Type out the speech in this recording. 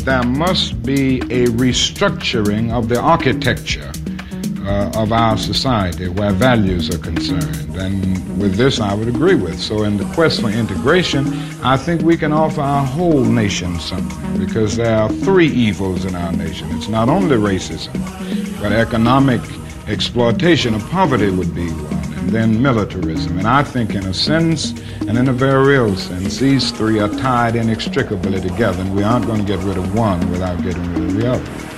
there must be a restructuring of the architecture of our society where values are concerned. And with this I would agree with. So in the quest for integration, I think we can offer our whole nation something, because there are three evils in our nation. It's not only racism, but economic exploitation of poverty would be one, and then militarism. And I think in a sense, and in a very real sense, these three are tied inextricably together, and we aren't going to get rid of one without getting rid of the other.